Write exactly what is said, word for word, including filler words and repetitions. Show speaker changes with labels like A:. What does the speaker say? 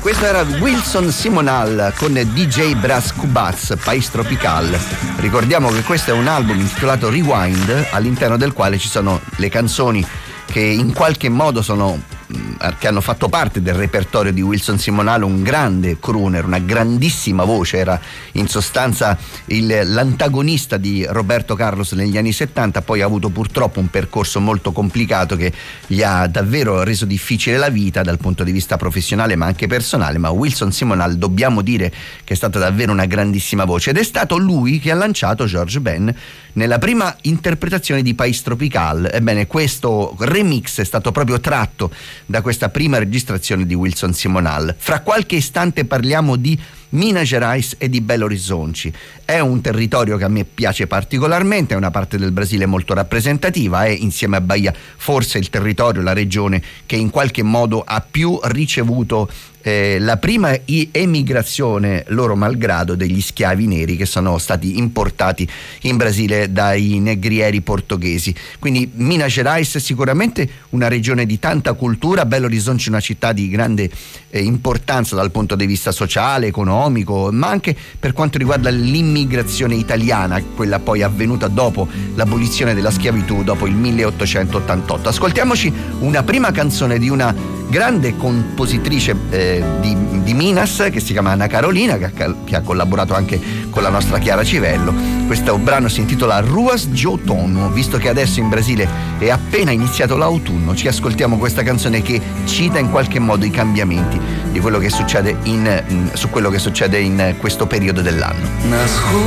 A: Questo era Wilson Simonal con D J Bras Cubats, País Tropical. Ricordiamo che questo è un album intitolato Rewind, all'interno del quale ci sono le canzoni che in qualche modo sono che hanno fatto parte del repertorio di Wilson Simonal, un grande crooner, una grandissima voce, era in sostanza il, l'antagonista di Roberto Carlos negli anni settanta, poi ha avuto purtroppo un percorso molto complicato che gli ha davvero reso difficile la vita dal punto di vista professionale ma anche personale, ma Wilson Simonal dobbiamo dire che è stata davvero una grandissima voce, ed è stato lui che ha lanciato George Ben nella prima interpretazione di País Tropical. Ebbene, questo remix è stato proprio tratto da questa prima registrazione di Wilson Simonal. Fra qualche istante parliamo di Minas Gerais e di Belo Horizonte. È un territorio che a me piace particolarmente, è una parte del Brasile molto rappresentativa, è insieme a Bahia forse il territorio, la regione che in qualche modo ha più ricevuto eh, la prima emigrazione, loro malgrado, degli schiavi neri che sono stati importati in Brasile dai negrieri portoghesi. Quindi Minas Gerais è sicuramente una regione di tanta cultura, Belo Horizonte una città di grande eh, importanza dal punto di vista sociale, economico, ma anche per quanto riguarda l'immigrazione italiana, quella poi avvenuta dopo l'abolizione della schiavitù, dopo il milleottocentottantotto. Ascoltiamoci una prima canzone di una grande compositrice eh, di, di Minas che si chiama Ana Carolina, che ha, che ha collaborato anche con la nostra Chiara Civello. Questo brano si intitola Ruas de Outono. Visto che adesso in Brasile è appena iniziato l'autunno, ci ascoltiamo questa canzone che cita in qualche modo i cambiamenti di quello che succede in, su quello che succede in questo periodo dell'anno.